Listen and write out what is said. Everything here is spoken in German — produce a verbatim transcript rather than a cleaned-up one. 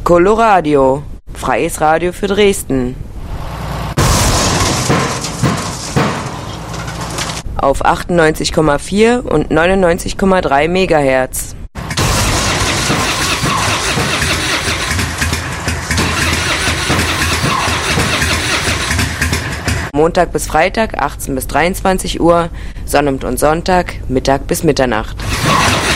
Coloradio, freies Radio für Dresden. Auf achtundneunzig Komma vier und neunundneunzig Komma drei Megahertz. Montag bis Freitag achtzehn bis dreiundzwanzig Uhr, Sonnabend und Sonntag Mittag bis Mitternacht.